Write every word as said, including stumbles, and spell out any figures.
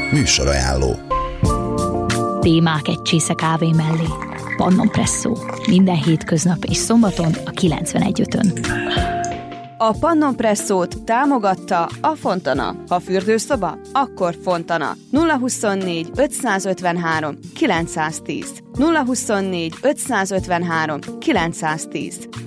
Műsorajánló. Témák egy csésze kávé mellé. Pannon Presszó. Minden hétköznap és szombaton a kilencvenegy ötön. A Pannon Presszót támogatta a Fontana. Ha fürdőszoba, akkor Fontana. nulla huszonnégy ötszázötvenhárom kilencszáztíz nulla huszonnégy ötszázötvenhárom kilencszáztíz